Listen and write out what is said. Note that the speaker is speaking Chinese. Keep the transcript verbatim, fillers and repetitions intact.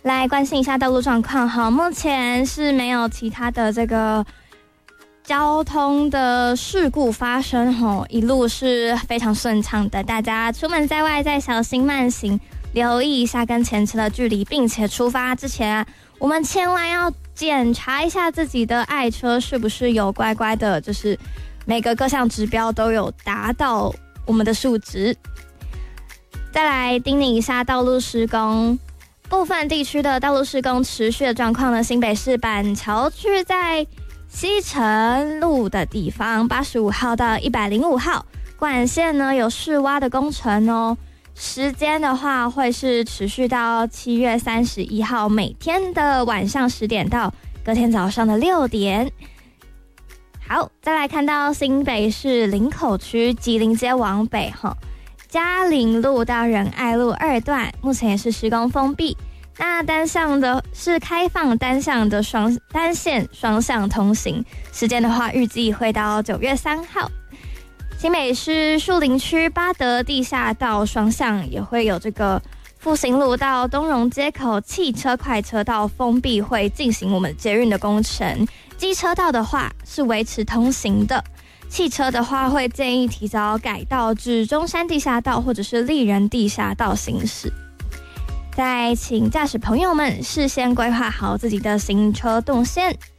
来关心一下道路状况哈，目前是没有其他的这个交通的事故发生吼，一路是非常顺畅的。大家出门在外再小心慢行，留意一下跟前车的距离，并且出发之前啊，我们千万要检查一下自己的爱车是不是有乖乖的，就是每个各项指标都有达到我们的数值。再来叮咛一下道路施工。部分地区的道路施工持续的状况呢，新北市板桥区在西城路的地方，八十五号到一百零五号管线呢有试挖的工程哦。时间的话会是持续到七月三十一号，每天的晚上十点到隔天早上的六点。好，再来看到新北市林口区吉林街往北哈。嘉陵路到仁爱路二段，目前也是施工封闭。那单向的是开放单向的双单线双向通行，时间的话预计会到九月三号。新北市树林区八德地下道双向也会有这个复兴路到东荣街口汽车快车道封闭，会进行我们捷运的工程。机车道的话是维持通行的。汽车的话会建议提早改道至中山地下道或者是丽人地下道行驶。再请驾驶朋友们事先规划好自己的行车动线。